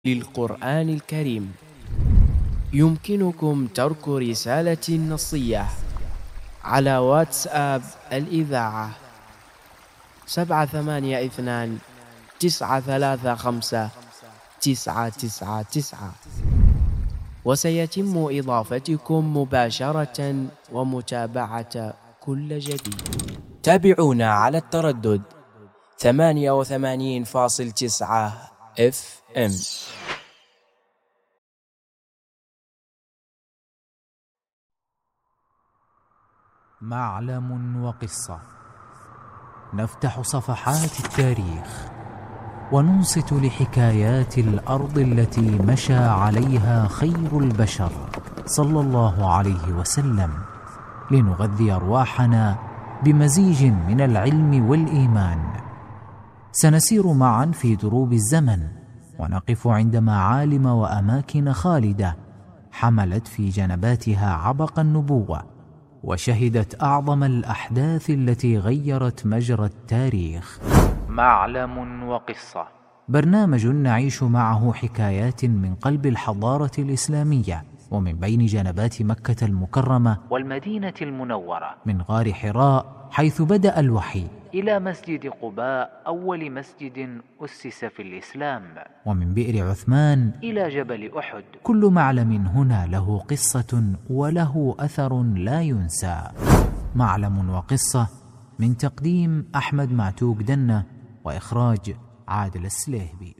للقرآن الكريم. يمكنكم ترك رسالة نصية على واتساب الإذاعة 782-935-999، وسيتم إضافتكم مباشرة ومتابعة كل جديد. تابعونا على التردد 88.9 FM. معلم وقصة، نفتح صفحات التاريخ وننصت لحكايات الأرض التي مشى عليها خير البشر صلى الله عليه وسلم، لنغذي أرواحنا بمزيج من العلم والإيمان. سنسير معا في دروب الزمن ونقف عند معالم وأماكن خالدة حملت في جنباتها عبق النبوة، وشهدت أعظم الأحداث التي غيرت مجرى التاريخ. معلم وقصة، برنامج نعيش معه حكايات من قلب الحضارة الإسلامية ومن بين جنبات مكة المكرمة والمدينة المنورة، من غار حراء حيث بدأ الوحي إلى مسجد قباء أول مسجد أسس في الإسلام، ومن بئر عثمان إلى جبل أحد. كل معلم هنا له قصة وله أثر لا ينسى. معلم وقصة، من تقديم أحمد معتوق دنة وإخراج عادل السليهبي.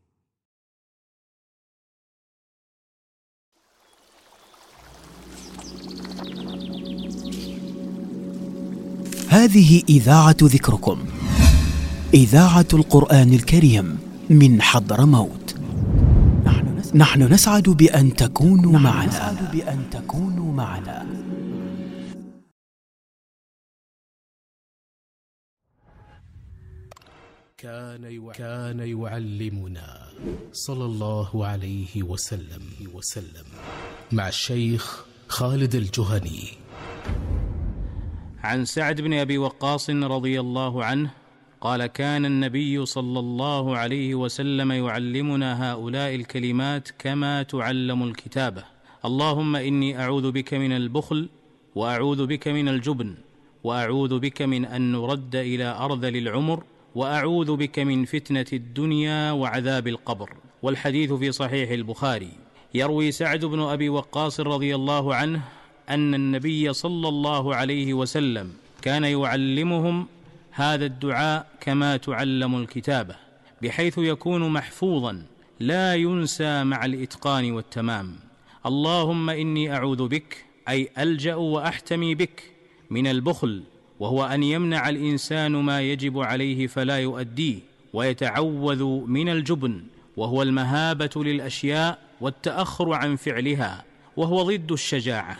هذه إذاعة ذكركم، إذاعة القرآن الكريم من حضرموت. نحن نسعد بأن تكونوا معنا. كان يعلمنا صلى الله عليه وسلم مع الشيخ خالد الجهني. عن سعد بن أبي وقاص رضي الله عنه قال: كان النبي صلى الله عليه وسلم يعلمنا هؤلاء الكلمات كما تعلم الكتابة: اللهم إني أعوذ بك من البخل، وأعوذ بك من الجبن، وأعوذ بك من أن نرد إلى أرذل العمر، وأعوذ بك من فتنة الدنيا وعذاب القبر. والحديث في صحيح البخاري. يروي سعد بن أبي وقاص رضي الله عنه أن النبي صلى الله عليه وسلم كان يعلمهم هذا الدعاء كما تعلم الكتابة، بحيث يكون محفوظا لا ينسى مع الإتقان والتمام. اللهم إني أعوذ بك، أي ألجأ وأحتمي بك، من البخل، وهو أن يمنع الإنسان ما يجب عليه فلا يؤديه، ويتعوذ من الجبن، وهو المهابة للأشياء والتأخر عن فعلها، وهو ضد الشجاعة.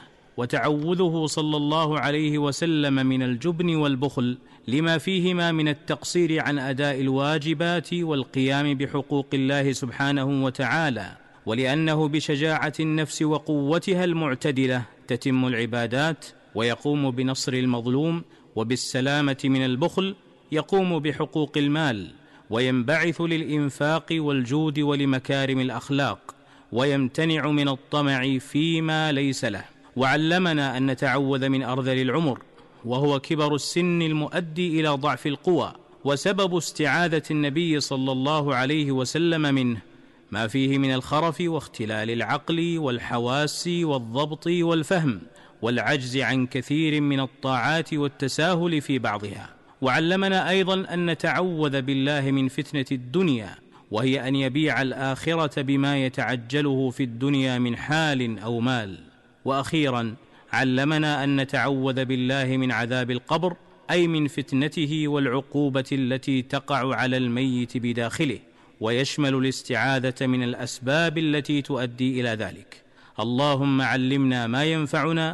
وتعوذه صلى الله عليه وسلم من الجبن والبخل لما فيهما من التقصير عن أداء الواجبات والقيام بحقوق الله سبحانه وتعالى، ولأنه بشجاعة النفس وقوتها المعتدلة تتم العبادات، ويقوم بنصر المظلوم، وبالسلامة من البخل يقوم بحقوق المال، وينبعث للإنفاق والجود ولمكارم الأخلاق، ويمتنع من الطمع فيما ليس له. وعلمنا أن نتعوذ من أرذل العمر، وهو كبر السن المؤدي إلى ضعف القوى، وسبب استعاذة النبي صلى الله عليه وسلم منه ما فيه من الخرف واختلال العقل والحواس والضبط والفهم، والعجز عن كثير من الطاعات والتساهل في بعضها. وعلمنا أيضا أن نتعوذ بالله من فتنة الدنيا، وهي أن يبيع الآخرة بما يتعجله في الدنيا من حال أو مال. وأخيرا علمنا أن نتعوذ بالله من عذاب القبر، أي من فتنته والعقوبة التي تقع على الميت بداخله، ويشمل الاستعاذة من الأسباب التي تؤدي إلى ذلك. اللهم علمنا ما ينفعنا،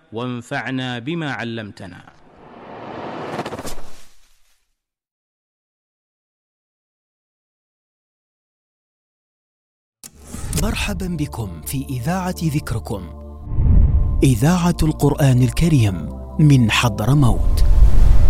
وانفعنا بما علمتنا. مرحبا بكم في إذاعة ذكركم، إذاعة القرآن الكريم من حضرموت.